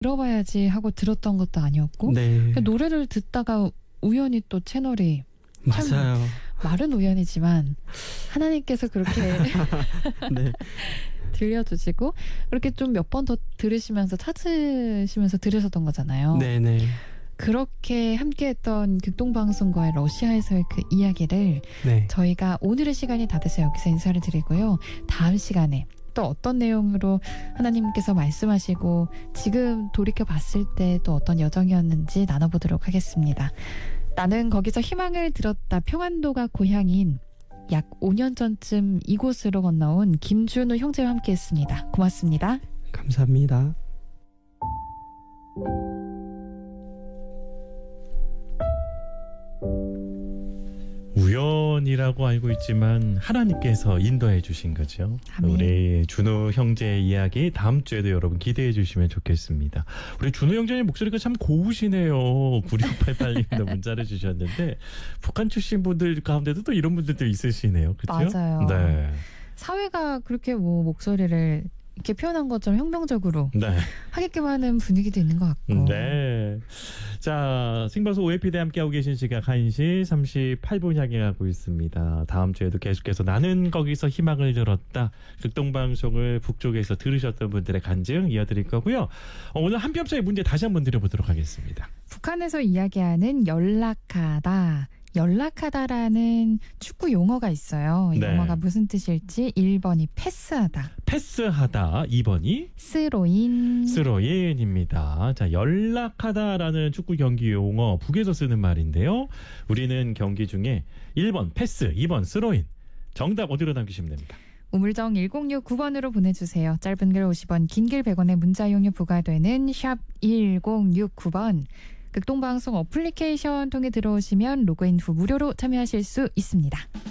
들어봐야지 하고 들었던 것도 아니었고 네. 노래를 듣다가 우연히 또 채널이 맞아요. 말은 우연이지만 하나님께서 그렇게 네. 들려주시고 그렇게 좀 몇 번 더 들으시면서 찾으시면서 들으셨던 거잖아요. 네네. 그렇게 함께했던 극동방송과의 러시아에서의 그 이야기를 네. 저희가 오늘의 시간이 다 돼서 여기서 인사를 드리고요. 다음 시간에 또 어떤 내용으로 하나님께서 말씀하시고 지금 돌이켜 봤을 때 또 어떤 여정이었는지 나눠보도록 하겠습니다. 나는 거기서 희망을 들었다. 평안도가 고향인 약 5년 전쯤 이곳으로 건너온 김준우 형제와 함께했습니다. 고맙습니다. 감사합니다. 우연이라고 알고 있지만 하나님께서 인도해 주신 거죠. 아멘. 우리 준우 형제의 이야기 다음 주에도 여러분 기대해 주시면 좋겠습니다. 우리 준우 형제의 목소리가 참 고우시네요. 9688님도 문자를 주셨는데 북한 출신 분들 가운데도 또 이런 분들도 있으시네요. 그렇죠? 맞아요. 네. 사회가 그렇게 뭐 목소리를 이렇게 표현한 것처럼 혁명적으로 네. 하게끔 하는 분위기도 있는 것 같고. 네. 자, 생방송 OFP대 함께하고 계신 시각 1시 38분 향해 가고 있습니다. 다음 주에도 계속해서 나는 거기서 희망을 들었다. 극동방송을 북쪽에서 들으셨던 분들의 간증 이어드릴 거고요. 오늘 한 뼘차의 문제 다시 한번 드려보도록 하겠습니다. 북한에서 이야기하는 연락하다. 연락하다라는 축구 용어가 있어요. 이 네. 용어가 무슨 뜻일지 1번이 패스하다. 패스하다. 2번이 스로인. 스로인입니다. 자, 연락하다라는 축구 경기 용어 북에서 쓰는 말인데요. 우리는 경기 중에 1번 패스, 2번 스로인. 정답 어디로 남기시면 됩니다. 우물정 1069번으로 보내주세요. 짧은 글 50원, 긴 글 100원의 문자 이용료 부과되는 샵 1069번. 극동방송 어플리케이션 통해 들어오시면 로그인 후 무료로 참여하실 수 있습니다.